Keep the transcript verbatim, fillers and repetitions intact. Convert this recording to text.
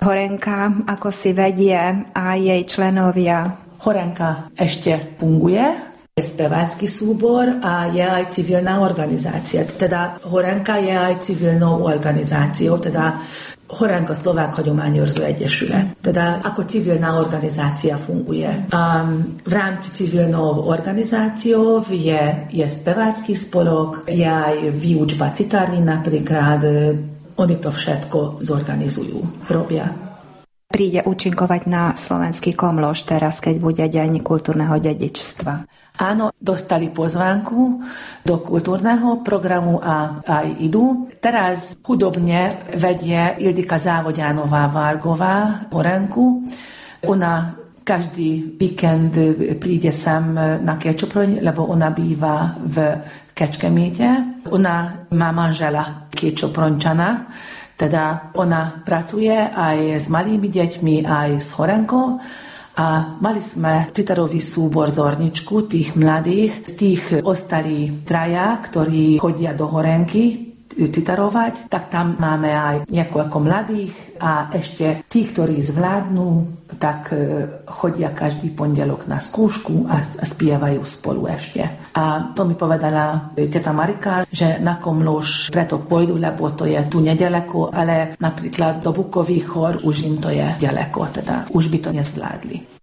Horenka, ako si vedie a jej členovia? Horenka ešte funguje. Je spevácky súbor a je aj civilná organizácia. Teda Horenka je aj civilnou organizáciou, teda Horenka Szlovák Hagyományőrző Egyesület. Teda ako civilná organizácia funguje. A v rámci civilnou organizáciou je, je spevácky spolok, je aj výučba citárny napríklad. Oni to všetko zorganizujú, robia. Príde účinkovať na slovenský Komloš teraz, keď bude Deň kultúrneho dedičstva. Áno, dostali pozvánku do kultúrneho programu a aj idú. Teraz hudobne vedie Ildika Závoďánová Vargová Horenku. Ona každý víkend príde sem na Kečoproň, lebo ona býva v Kecskeméte. Ona má manžela Kečoprončana, teda ona pracuje aj s malými deťmi, aj s Horenkou. A mali sme citarový súbor Zorničku, tých mladých. Z tých ostali traja, ktorí chodia do Horenky citarovať, tak tam máme aj niekoľko mladých a ešte tí, ktorí zvládnu, tak chodia každý pondelok na skúšku a spievajú spolu ešte. A to mi povedala teta Marika, že na Komloš preto pôjdu, lebo to je tu nedaleko, ale napríklad do Bukových hor už im to je ďaleko, teda už by to nezvládli.